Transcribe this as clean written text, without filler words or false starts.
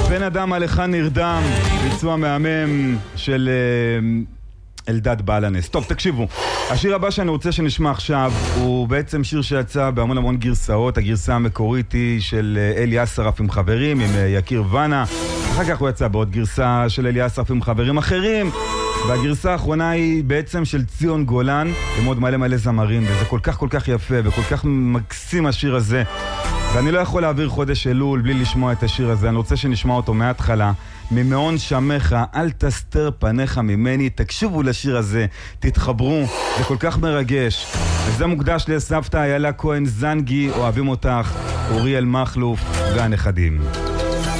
בן אדם עליך נרדם, ביצוע מהמם של אלדד בעלנס. טוב, תקשיבו, השיר הבא שאני רוצה שנשמע עכשיו הוא בעצם שיר שיצא בהמון המון גרסאות. הגרסה המקורית היא של אלי אסרף עם חברים, עם יקיר ונה. אחר כך הוא יצא בעוד גרסה של אלי אסרף עם חברים אחרים, והגרסה האחרונה היא בעצם של ציון גולן עם עוד מלא זמרים, וזה כל כך יפה וכל כך מקסים השיר הזה, ואני לא יכול להעביר חודש אלול בלי לשמוע את השיר הזה. אני רוצה שנשמע אותו מההתחלה. ממעון שמך, אל תסתר פניך ממני. תקשיבו לשיר הזה, תתחברו, זה כל כך מרגש. וזה מוקדש לסבתא איילה כהן זנגי, אוהבים אותך, אוריאל מחלוף והנכדים.